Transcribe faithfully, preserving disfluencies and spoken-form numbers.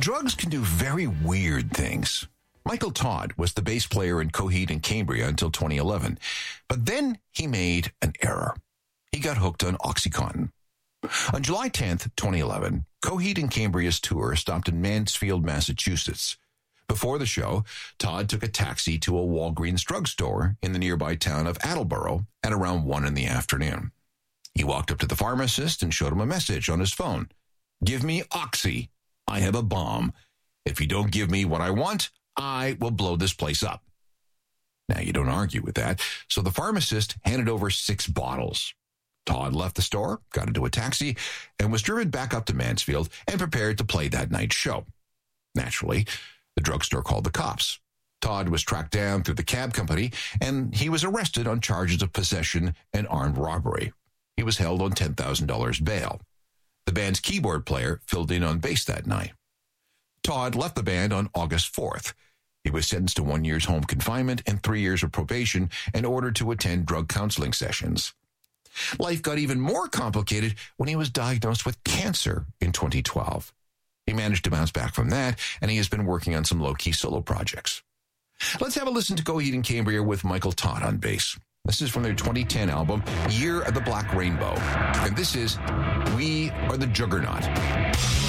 Drugs can do very weird things. Michael Todd was the bass player in Coheed and Cambria until twenty eleven, but then he made an error. He got hooked on OxyContin. On July tenth, twenty eleven, Coheed and Cambria's tour stopped in Mansfield, Massachusetts. Before the show, Todd took a taxi to a Walgreens drugstore in the nearby town of Attleboro at around one in the afternoon. He walked up to the pharmacist and showed him a message on his phone. "Give me Oxy. I have a bomb. If you don't give me what I want, I will blow this place up." Now, you don't argue with that, so the pharmacist handed over six bottles. Todd left the store, got into a taxi, and was driven back up to Mansfield and prepared to play that night's show. Naturally, the drugstore called the cops. Todd was tracked down through the cab company, and he was arrested on charges of possession and armed robbery. He was held on ten thousand dollars bail. The band's keyboard player filled in on bass that night. Todd left the band on August fourth. He was sentenced to one year's home confinement and three years of probation and ordered to attend drug counseling sessions. Life got even more complicated when he was diagnosed with cancer in twenty twelve. He managed to bounce back from that, and he has been working on some low-key solo projects. Let's have a listen to Coheed and Cambria with Michael Todd on bass. This is from their twenty ten album, Year of the Black Rainbow. And this is We Are the Juggernaut.